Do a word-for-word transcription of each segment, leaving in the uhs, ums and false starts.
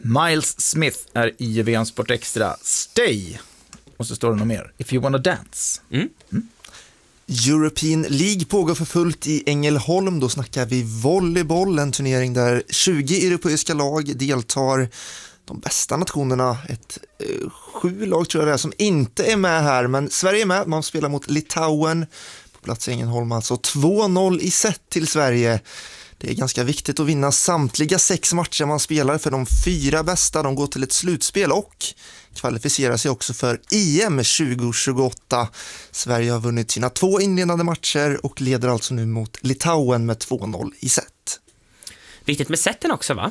Miles Smith är i V M Sport Extra. Stay. Och så står det något mer. If you wanna dance. Mm. Mm. European League pågår för fullt i Ängelholm. Då snackar vi volleyboll, en turnering där tjugo europeiska lag deltar. De bästa nationerna, ett eh, sju lag tror jag det är som inte är med här, men Sverige är med. Man spelar mot Litauen på plats i Ängelholm, alltså två noll i set till Sverige. Det är ganska viktigt att vinna samtliga sex matcher man spelar, för de fyra bästa de går till ett slutspel och kvalificerar sig också för E M tjugo tjugoåtta. Sverige har vunnit sina två inledande matcher och leder alltså nu mot Litauen med två noll i set. Viktigt med seten också, va?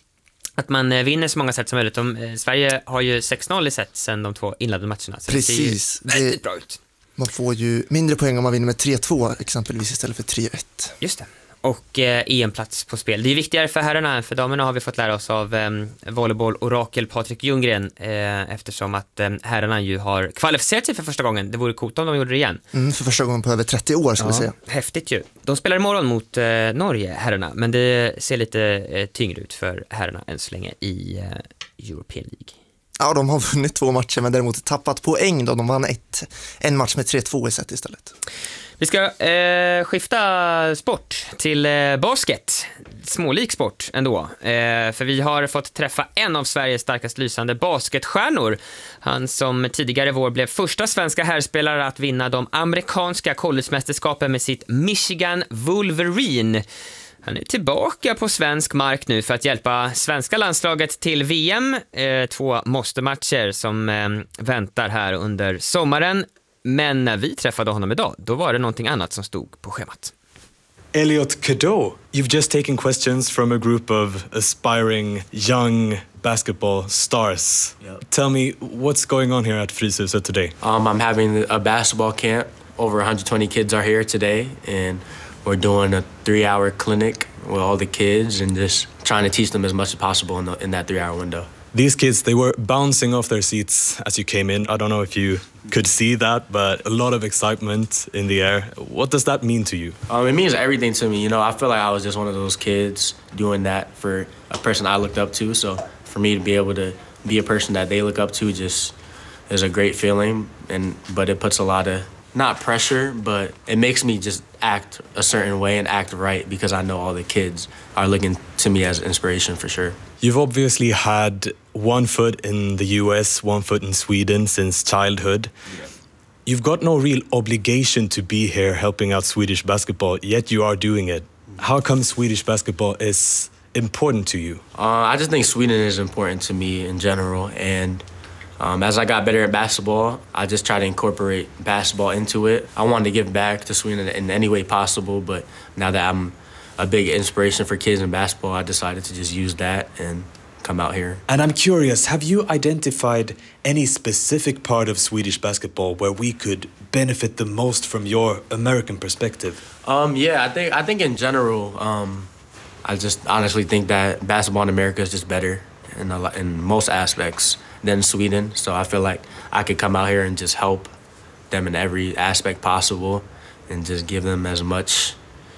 Att man vinner så många set som möjligt. De, Sverige har ju sex noll i set sen de två inledande matcherna. Så precis. Det ser ju väldigt bra ut. Man får ju mindre poäng om man vinner med tre två exempelvis istället för tre ett. Just det. Och eh, E M-plats på spel. Det är viktigare för herrarna än för damerna, har vi fått lära oss av eh, volleyboll-orakel Patrik Ljunggren, eh, eftersom att eh, herrarna ju har kvalificerat sig för första gången. Det vore coolt om de gjorde det igen. Mm, för första gången på över trettio år, ska ja, vi säga. Häftigt ju. De spelar imorgon mot eh, Norge, herrarna, men det ser lite eh, tyngre ut för herrarna än så länge i eh, European League. Ja, de har vunnit två matcher men däremot tappat poäng då. De vann ett, en match med tre två i set istället. Vi ska eh, skifta sport till eh, basket. Smålik sport ändå. Eh, för vi har fått träffa en av Sveriges starkast lysande basketstjärnor. Han som tidigare vår blev första svenska herrspelare att vinna de amerikanska collegemästerskapen med sitt Michigan Wolverine. Han är tillbaka på svensk mark nu för att hjälpa svenska landslaget till V M. Eh, två måste-matcher som eh, väntar här under sommaren. Men när vi träffade honom idag, då var det någonting annat som stod på schemat. Elliot Cadeau, you've just taken questions from a group of aspiring young basketball stars. Yep. Tell me, what's going on here at Fryshuset today? Um, I'm having a basketball camp. Over one hundred twenty kids are here today, and we're doing a three-hour clinic with all the kids and just trying to teach them as much as possible in, the, in that three-hour window. These kids, they were bouncing off their seats as you came in. I don't know if you could see that, but a lot of excitement in the air. What does that mean to you? Um, it means everything to me. You know, I feel like I was just one of those kids doing that for a person I looked up to. So for me to be able to be a person that they look up to just is a great feeling. And but it puts a lot of, not pressure, but it makes me just act a certain way and act right because I know all the kids are looking to me as inspiration for sure. You've obviously had one foot in the U S, one foot in Sweden since childhood. Yeah. You've got no real obligation to be here helping out Swedish basketball, yet you are doing it. How come Swedish basketball is important to you? Uh, I just think Sweden is important to me in general, and um, as I got better at basketball, I just try to incorporate basketball into it. I wanted to give back to Sweden in any way possible, but now that I'm a big inspiration for kids in basketball, I decided to just use that and come out here. And I'm curious, have you identified any specific part of Swedish basketball where we could benefit the most from your American perspective? Um, yeah, I think I think in general, um, I just honestly think that basketball in America is just better in a lot, in most aspects than Sweden. So I feel like I could come out here and just help them in every aspect possible and just give them as much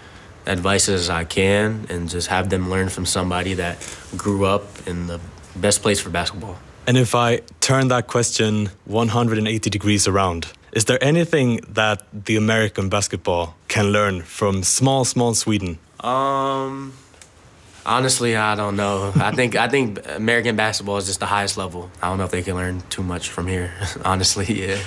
advice as I can and just have them learn from somebody that grew up in the best place for basketball. And if I turn that question one hundred eighty degrees around, is there anything that the American basketball can learn from small, small Sweden? Um, honestly, I don't know. I think I think American basketball is just the highest level. I don't know if they can learn too much from here. Honestly, yeah.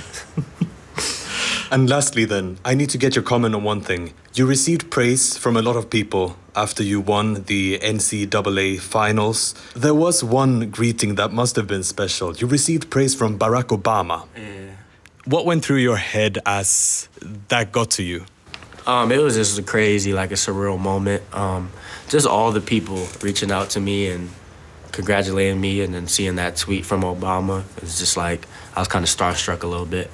And lastly then, I need to get your comment on one thing. You received praise from a lot of people after you won the N C double A finals. There was one greeting that must have been special. You received praise from Barack Obama. Yeah. What went through your head as that got to you? Um, it was just a crazy, like a surreal moment. Um, just all the people reaching out to me and congratulating me, and then seeing that tweet from Obama, it was just like I was kind of starstruck a little bit.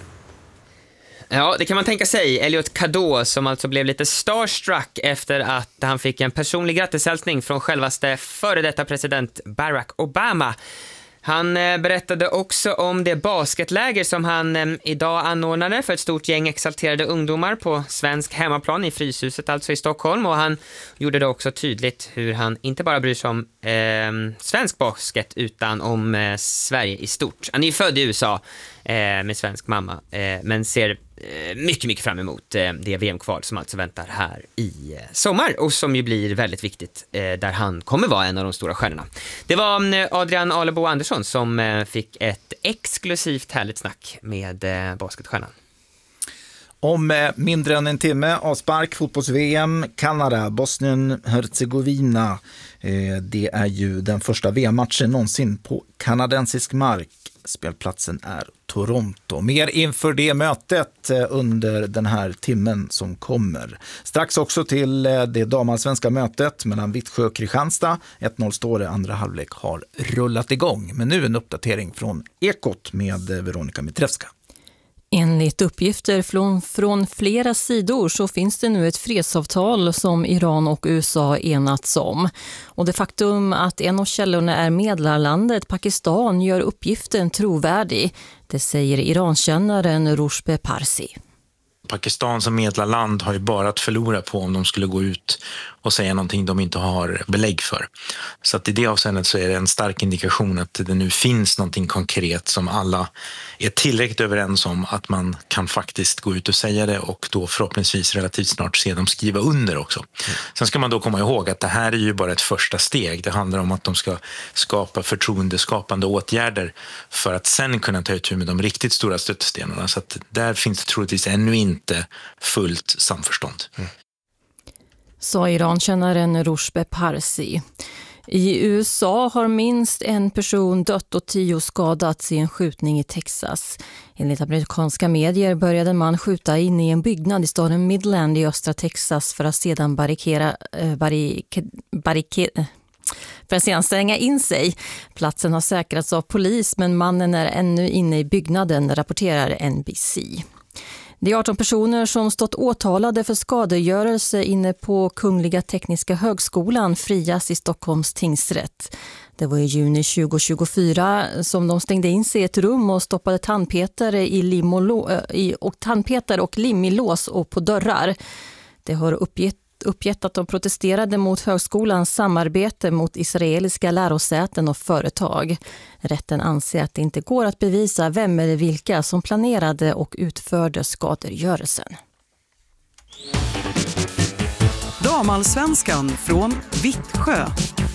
Ja, det kan man tänka sig. Elliot Cadeau som alltså blev lite starstruck efter att han fick en personlig grattishälsning från självaste före detta president Barack Obama. Han eh, berättade också om det basketläger som han eh, idag anordnade för ett stort gäng exalterade ungdomar på svensk hemmaplan i Fryshuset, alltså i Stockholm. Och han gjorde det också tydligt hur han inte bara bryr sig om eh, svensk basket utan om eh, Sverige i stort. Han är ju född i U S A eh, med svensk mamma, eh, men ser eh, mycket, mycket fram emot eh, det V M-kval som alltså väntar här i eh, sommar och som ju blir väldigt viktigt eh, där han kommer vara en av de stora stjärnorna. Det var eh, Adrian Alebo Andersson som eh, fick ett exklusivt härligt snack med eh, basketstjärnan. Om eh, mindre än en timme avspark fotbolls-V M, Kanada, Bosnien-Herzegovina. Eh, det är ju den första V M-matchen någonsin på kanadensisk mark. Spelplatsen är Toronto. Mer inför det mötet eh, under den här timmen som kommer. Strax också till eh, det damallsvenska mötet mellan Vittsjö och Kristianstad. ett noll står det, andra halvlek har rullat igång. Men nu en uppdatering från Ekot med eh, Veronica Mitrevska. Enligt uppgifter från, från flera sidor så finns det nu ett fredsavtal som Iran och U S A enats om. Och det faktum att en av källorna är medlarlandet Pakistan gör uppgiften trovärdig. Det säger Irankännaren Rushbe Parsi. Pakistan som medlarland har ju bara att förlora på om de skulle gå ut och säga någonting de inte har belägg för. Så att i det avseendet så är det en stark indikation att det nu finns någonting konkret som alla är tillräckligt överens om att man kan faktiskt gå ut och säga det och då förhoppningsvis relativt snart se dem skriva under också. Mm. Sen ska man då komma ihåg att det här är ju bara ett första steg. Det handlar om att de ska skapa förtroendeskapande åtgärder för att sen kunna ta itu med de riktigt stora stöttestenarna. Så att där finns det troligtvis ännu inte fullt samförstånd. Mm. Sa Irankännaren Rushbe Parsi. I U S A har minst en person dött och tio skadats i en skjutning i Texas. Enligt amerikanska medier började en man skjuta in i en byggnad i staden Midland i östra Texas för att sedan barrikera, eh, barrik, barrikera, för att sedan stänga in sig. Platsen har säkrats av polis men mannen är ännu inne i byggnaden, rapporterar N B C. Det är arton personer som stått åtalade för skadegörelse inne på Kungliga Tekniska högskolan frias i Stockholms tingsrätt. Det var i juni tjugo tjugofyra som de stängde in sig i ett rum och stoppade tandpetare, i lim och, lå, i, och, tandpetare och lim i lås och på dörrar. Det har uppgett uppgett att de protesterade mot högskolans samarbete mot israeliska lärosäten och företag. Rätten anser att det inte går att bevisa vem eller vilka som planerade och utförde skadegörelsen. Damallsvenskan från Vittsjö.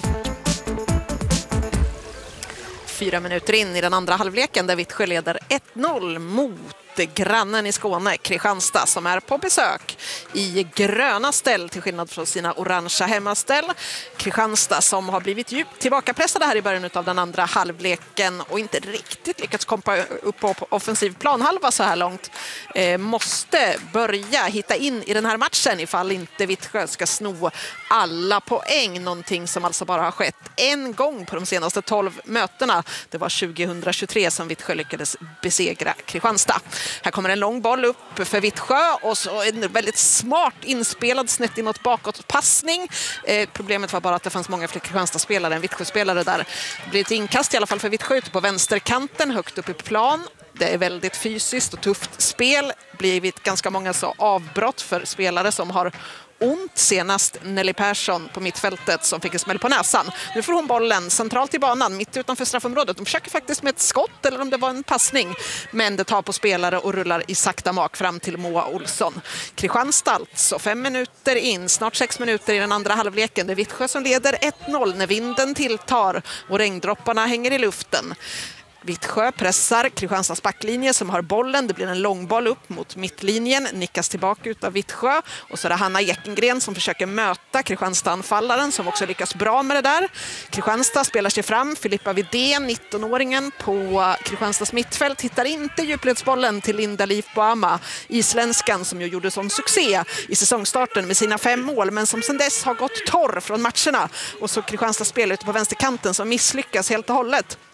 Fyra minuter in i den andra halvleken där Vittsjö leder ett noll mot grannen i Skåne, Kristianstad, som är på besök i gröna ställ till skillnad från sina orangea hemmaställ. Kristianstad som har blivit djupt tillbakapressade här i början av den andra halvleken och inte riktigt lyckats komma upp på offensiv planhalva så här långt. Eh, måste börja hitta in i den här matchen ifall inte Vittsjö ska sno alla poäng. Någonting som alltså bara har skett en gång på de senaste tolv mötena. Det var tjugohundratjugotre som Vittsjö lyckades besegra Kristianstad. Här kommer en lång boll upp för Vittsjö och så en väldigt smart inspelad snett inåt bakåt passning. Eh, problemet var bara att det fanns många fler Kristianstad-spelare än Vittsjö-spelare där. Det blir ett inkast i alla fall för Vittsjö ute på vänsterkanten, högt upp i plan. Det är väldigt fysiskt och tufft spel. Blivit ganska många så avbrott för spelare som har ont, senast Nelly Persson på mittfältet som fick en smäll på näsan. Nu får hon bollen centralt i banan, mitt utanför straffområdet. De försöker faktiskt med ett skott eller om det var en passning. Men det tar på spelare och rullar i sakta mak fram till Moa Olsson. Kristianstad alltså, fem minuter in, snart sex minuter i den andra halvleken. Det är Vittsjö som leder ett noll när vinden tilltar och regndropparna hänger i luften. Vittsjö pressar Kristianstads backlinje som har bollen. Det blir en långboll upp mot mittlinjen. Nickas tillbaka ut av Vittsjö. Och så är det Hanna Ekengren som försöker möta Kristianstad-anfallaren som också lyckas bra med det där. Kristianstad spelar sig fram. Filippa Widén, nittonåringen på Kristianstads mittfält, hittar inte djupledsbollen till Linda Lifboama, isländskan som ju gjorde sån succé i säsongstarten med sina fem mål men som sedan dess har gått torr från matcherna. Och så Kristianstads spel ute på vänsterkanten som misslyckas helt och hållet.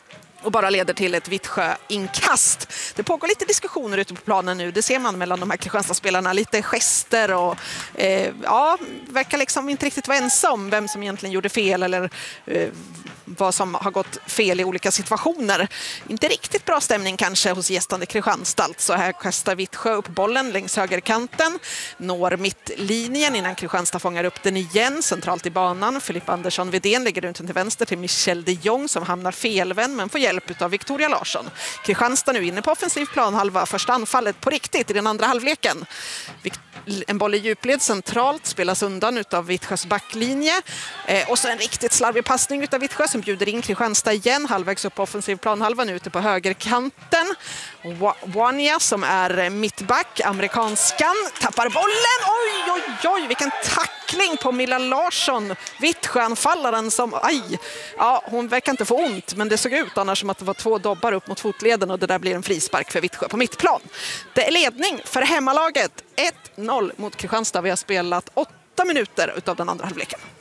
och bara leder till ett Vittsjö-inkast. Det pågår lite diskussioner ute på planen nu. Det ser man mellan de här Kristianstadsspelarna. Lite gester och eh, ja, verkar liksom inte riktigt vara ensam om vem som egentligen gjorde fel eller eh, vad som har gått fel i olika situationer. Inte riktigt bra stämning kanske hos gästande Kristianstad. Så här kastar Vittsjö upp bollen längs högerkanten. Når mittlinjen innan Kristianstad fångar upp den igen. Centralt i banan. Filip Andersson Widén lägger runt den till vänster till Michel de Jong som hamnar felvänd men får hjälp av Victoria Larsson. Kristianstad nu inne på offensiv planhalva. Första anfallet på riktigt i den andra halvleken. En boll i djupled centralt spelas undan utav Vittsjös backlinje. Eh, och så en riktigt slarvig passning utav Vittsjö som bjuder in Kristianstad igen. Halvvägs upp på offensiv planhalva nu ute på högerkanten. Wanya som är mittback, amerikanskan, tappar bollen. Oj, oj, oj, vilken tackling på Milla Larsson. Vittsjö-anfallaren som, aj, ja, hon verkar inte få ont, men det såg ut annars som att det var två dobbar upp mot fotleden och det där blir en frispark för Vittsjö på mittplan. Det är ledning för hemmalaget. ett noll mot Kristianstad. Vi har spelat åtta minuter utav den andra halvleken.